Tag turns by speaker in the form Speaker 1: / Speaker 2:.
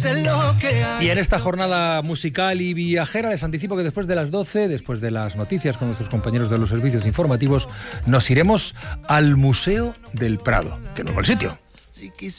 Speaker 1: Y en esta jornada musical y viajera les anticipo que después de las 12, después de las noticias con nuestros compañeros de los servicios informativos, nos iremos al Museo del Prado, que no es mal sitio.